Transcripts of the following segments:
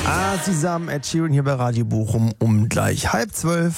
Zusammen Ed Sheeran hier bei Radio Bochum um gleich 11:30.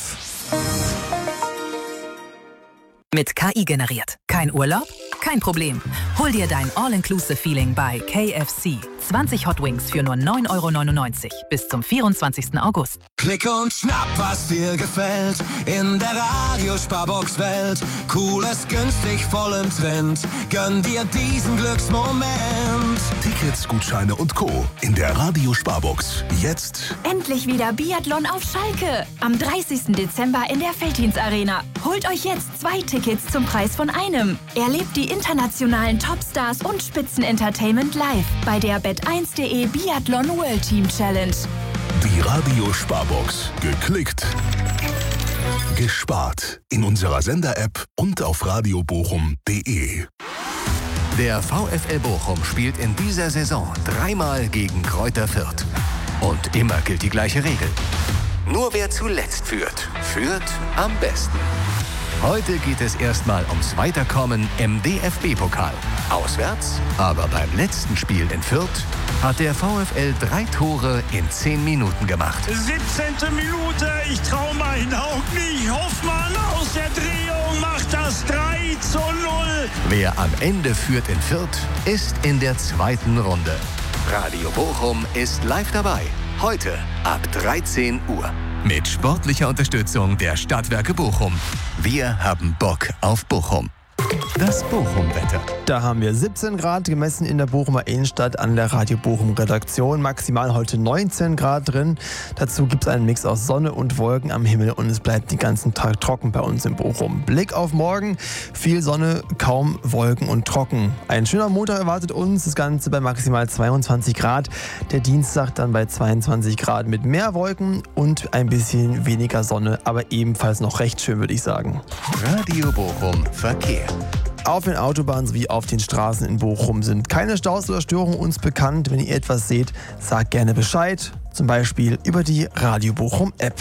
Mit KI generiert. Kein Urlaub? Kein Problem. Hol dir dein All-Inclusive-Feeling bei KFC. 20 Hot Wings für nur 9,99 € bis zum 24. August. Klick und schnapp, was dir gefällt. In der Radiosparbox-Welt. Cooles, günstig, voll im Trend. Gönn dir diesen Glücksmoment. Tickets, Gutscheine und Co. in der Radiosparbox. Jetzt. Endlich wieder Biathlon auf Schalke. Am 30. Dezember in der Veltins Arena. Holt euch jetzt 2 Tickets zum Preis von einem. Erlebt die internationalen Topstars und Spitzenentertainment live bei der Bet1.de Biathlon World Team Challenge. Die Radiosparbox. Geklickt. Gespart. In unserer Sender-App und auf radiobochum.de. Der VfL Bochum spielt in dieser Saison 3-mal gegen Greuther Fürth. Und immer gilt die gleiche Regel. Nur wer zuletzt führt, führt am besten. Heute geht es erstmal ums Weiterkommen im DFB-Pokal. Auswärts, aber beim letzten Spiel in Fürth hat der VfL 3 Tore in 10 Minuten gemacht. 17. Minute, ich trau meinen Augen nicht. Hoffmann aus der Drehung macht das 3:0. Wer am Ende führt in Fürth, ist in der zweiten Runde. Radio Bochum ist live dabei. Heute ab 13 Uhr. Mit sportlicher Unterstützung der Stadtwerke Bochum. Wir haben Bock auf Bochum. Das Bochum-Wetter. Da haben wir 17 Grad gemessen in der Bochumer Innenstadt an der Radio Bochum Redaktion. Maximal heute 19 Grad drin. Dazu gibt es einen Mix aus Sonne und Wolken am Himmel und es bleibt den ganzen Tag trocken bei uns in Bochum. Blick auf morgen. Viel Sonne, kaum Wolken und trocken. Ein schöner Montag erwartet uns. Das Ganze bei maximal 22 Grad. Der Dienstag dann bei 22 Grad mit mehr Wolken und ein bisschen weniger Sonne. Aber ebenfalls noch recht schön, würde ich sagen. Radio Bochum Verkehr. Auf den Autobahnen sowie auf den Straßen in Bochum sind keine Staus oder Störungen uns bekannt. Wenn ihr etwas seht, sagt gerne Bescheid. Zum Beispiel über die Radio Bochum App.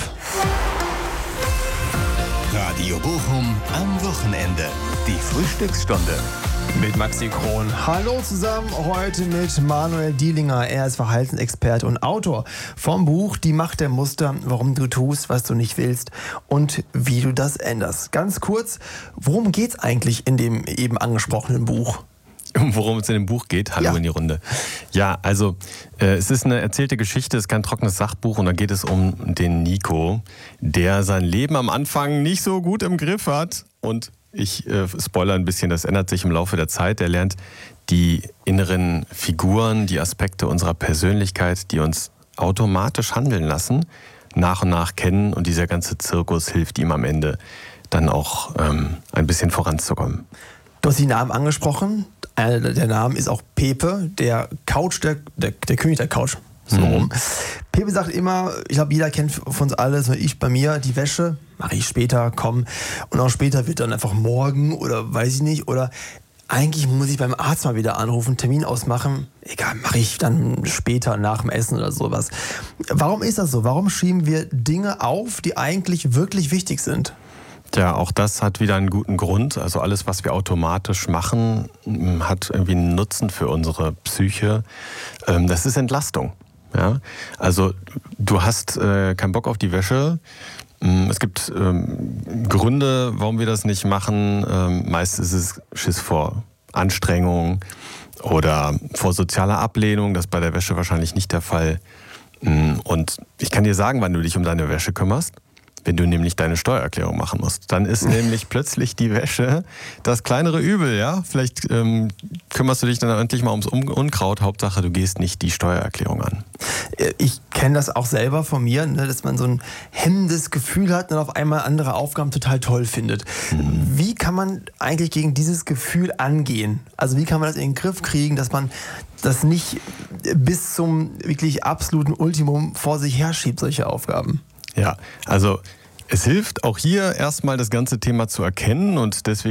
Radio Bochum am Wochenende. Die Frühstücksstunde. Mit Maxi Kron. Hallo zusammen, heute mit Manuel Dielinger. Er ist Verhaltensexperte und Autor vom Buch Die Macht der Muster, warum du tust, was du nicht willst und wie du das änderst. Ganz kurz, worum geht's eigentlich in dem eben angesprochenen Buch? Worum es in dem Buch geht. Hallo in die Runde. Ja, also es ist eine erzählte Geschichte, es ist kein trockenes Sachbuch und da geht es um den Nico, der sein Leben am Anfang nicht so gut im Griff hat und ich spoilere ein bisschen, das ändert sich im Laufe der Zeit. Er lernt die inneren Figuren, die Aspekte unserer Persönlichkeit, die uns automatisch handeln lassen, nach und nach kennen und dieser ganze Zirkus hilft ihm am Ende dann auch ein bisschen voranzukommen. Du hast die Namen angesprochen. Einer der Namen ist auch Pepe, der Couch, der König der Couch. So rum. Pepe sagt immer, ich glaube, jeder kennt von uns alle, so ich bei mir, die Wäsche mache ich später, komm. Und auch später wird dann einfach morgen oder weiß ich nicht. Oder eigentlich muss ich beim Arzt mal wieder anrufen, Termin ausmachen. Egal, mache ich dann später nach dem Essen oder sowas. Warum ist das so? Warum schieben wir Dinge auf, die eigentlich wirklich wichtig sind? Ja, auch das hat wieder einen guten Grund. Also alles, was wir automatisch machen, hat irgendwie einen Nutzen für unsere Psyche. Das ist Entlastung. Ja? Also du hast keinen Bock auf die Wäsche. Es gibt Gründe, warum wir das nicht machen. Meist ist es Schiss vor Anstrengung oder vor sozialer Ablehnung. Das ist bei der Wäsche wahrscheinlich nicht der Fall. Und ich kann dir sagen, wann du dich um deine Wäsche kümmerst. Wenn du nämlich deine Steuererklärung machen musst. Dann ist nämlich plötzlich die Wäsche das kleinere Übel, ja? Vielleicht kümmerst du dich dann endlich mal ums Unkraut. Hauptsache, du gehst nicht die Steuererklärung an. Ich kenne das auch selber von mir, ne, dass man so ein hemmendes Gefühl hat und auf einmal andere Aufgaben total toll findet. Wie kann man eigentlich gegen dieses Gefühl angehen? Also wie kann man das in den Griff kriegen, dass man das nicht bis zum wirklich absoluten Ultimum vor sich herschiebt, solche Aufgaben? Ja, also es hilft auch hier erstmal das ganze Thema zu erkennen und deswegen